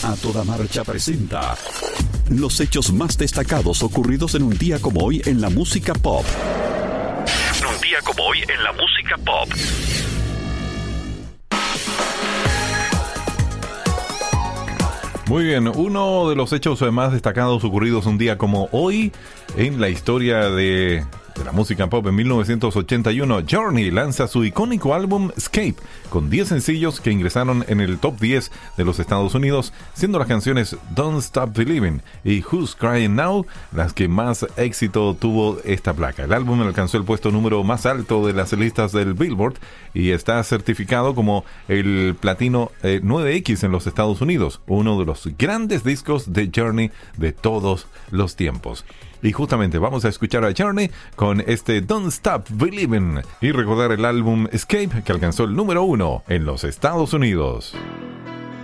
A Toda Marcha presenta los hechos más destacados ocurridos en un día como hoy en la música pop. Un día como hoy en la música pop. Muy bien, uno de los hechos más destacados ocurridos un día como hoy en la historia de la música pop. En 1981, Journey lanza su icónico álbum Escape, con 10 sencillos que ingresaron en el top 10 de los Estados Unidos, siendo las canciones Don't Stop Believing y Who's Crying Now las que más éxito tuvo esta placa. El álbum alcanzó el puesto número más alto de las listas del Billboard y está certificado como el platino 9X en los Estados Unidos, uno de los grandes discos de Journey de todos los tiempos. Y justamente vamos a escuchar a Journey con este Don't Stop Believing y recordar el álbum Escape, que alcanzó el número 1 en los Estados Unidos.